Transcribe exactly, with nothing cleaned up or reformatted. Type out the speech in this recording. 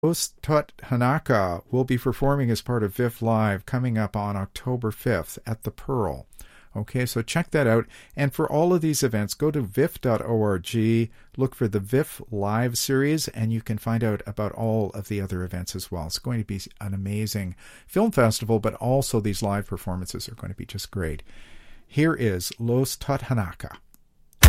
Los Tut Hanaka will be performing as part of V I F Live coming up on October fifth at the Pearl. Okay, so check that out. And for all of these events, go to V I F dot org, look for the V I F Live series, and you can find out about all of the other events as well. It's going to be an amazing film festival, but also these live performances are going to be just great. Here is Los Tut Hanaka.